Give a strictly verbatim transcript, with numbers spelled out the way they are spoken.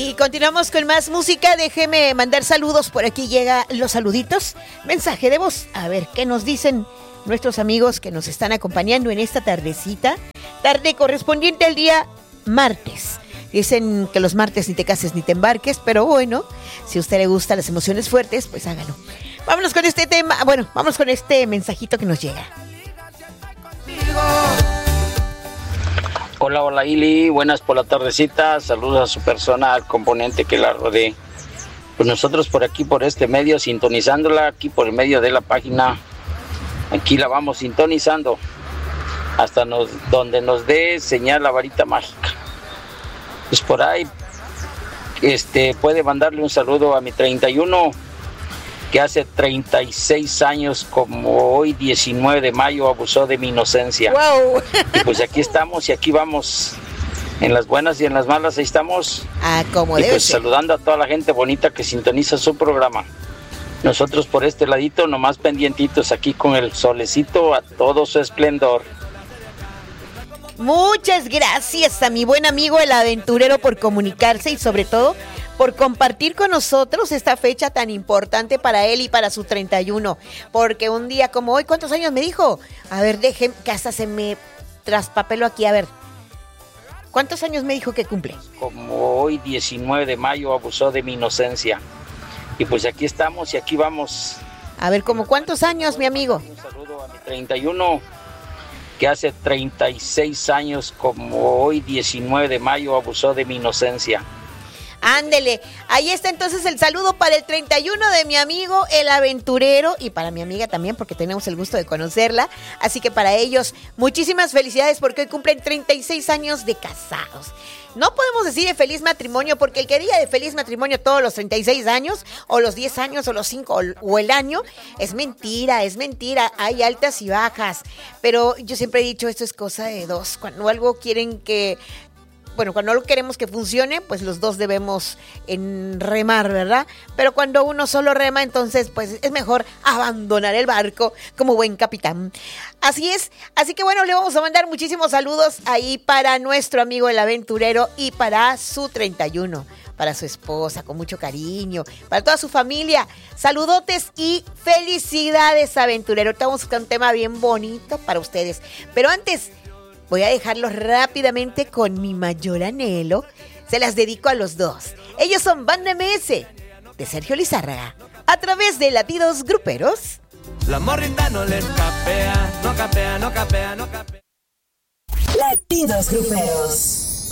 Y continuamos con más música. Déjeme mandar saludos. Por aquí llega los saluditos. Mensaje de voz. A ver qué nos dicen nuestros amigos que nos están acompañando en esta tardecita. Tarde correspondiente al día martes. Dicen que los martes ni te cases ni te embarques, pero bueno, si a usted le gustan las emociones fuertes, pues hágalo. Vámonos con este tema. Bueno, vamos con este mensajito que nos llega. Hola, hola Ili, buenas por la tardecita, saludos a su persona, al componente que la rodee. Pues nosotros por aquí, por este medio, sintonizándola, aquí por el medio de la página, aquí la vamos sintonizando, hasta nos, donde nos dé señal la varita mágica. Pues por ahí, este, puede mandarle un saludo a mi treinta y uno, que hace treinta y seis años, como hoy diecinueve de mayo, abusó de mi inocencia. ¡Wow! Y pues aquí estamos y aquí vamos, en las buenas y en las malas, ahí estamos. Ah, como y debe pues ser. Saludando a toda la gente bonita que sintoniza su programa. Nosotros por este ladito, nomás pendientitos aquí con el solecito a todo su esplendor. Muchas gracias a mi buen amigo el aventurero por comunicarse y sobre todo por compartir con nosotros esta fecha tan importante para él y para su treinta y uno. Porque un día como hoy, ¿cuántos años me dijo? A ver, dejen que hasta se me traspapeló aquí, a ver. ¿Cuántos años me dijo que cumple? Como hoy diecinueve de mayo abusó de mi inocencia. Y pues aquí estamos y aquí vamos. A ver, ¿como cuántos años, mi amigo? Un saludo a mi treinta y uno, que hace treinta y seis años, como hoy diecinueve de mayo, abusó de mi inocencia. Ándele, ahí está entonces el saludo para el treinta y uno de mi amigo el aventurero y para mi amiga también porque tenemos el gusto de conocerla, así que para ellos muchísimas felicidades porque hoy cumplen treinta y seis años de casados. No podemos decir de feliz matrimonio porque el que diga de feliz matrimonio todos los treinta y seis años o los diez años o los cinco o el año es mentira, es mentira, hay altas y bajas, pero yo siempre he dicho esto es cosa de dos, cuando algo quieren que... Bueno, cuando no queremos que funcione, pues los dos debemos en remar, ¿verdad? Pero cuando uno solo rema, entonces pues es mejor abandonar el barco como buen capitán. Así es, así que bueno, le vamos a mandar muchísimos saludos ahí para nuestro amigo el aventurero y para su treinta y uno, para su esposa, con mucho cariño, para toda su familia. Saludotes y felicidades, aventurero. Ahorita vamos a buscar un tema bien bonito para ustedes. Pero antes... voy a dejarlos rápidamente con mi mayor anhelo. Se las dedico a los dos. Ellos son Banda M S, de Sergio Lizárraga, a través de Latidos Gruperos. La morrita no les capea, no capea, no capea, no capea. Latidos Gruperos.